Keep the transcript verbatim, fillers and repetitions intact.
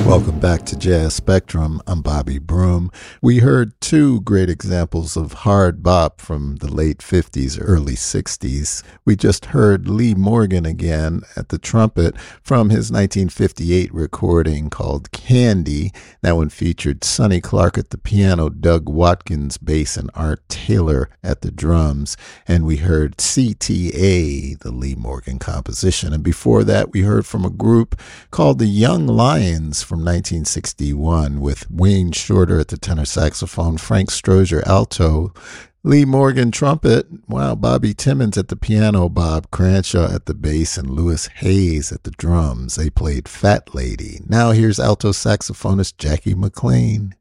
Welcome back to Jazz Spectrum. I'm Bobby Broom. We heard two great examples of hard bop from the late fifties, early sixties. We just heard Lee Morgan again at the trumpet from his nineteen fifty-eight recording called Candy. That one featured Sonny Clark at the piano, Doug Watkins bass, and Art Taylor at the drums. And we heard C T A, the Lee Morgan composition. And before that, we heard from a group called the Young Lions from nineteen sixty-one with Wayne Shorter at the tenor saxophone, Frank Strozier alto, Lee Morgan trumpet, wow, Bobby Timmons at the piano, Bob Cranshaw at the bass, and Louis Hayes at the drums. They played Fat Lady. Now here's alto saxophonist Jackie McLean.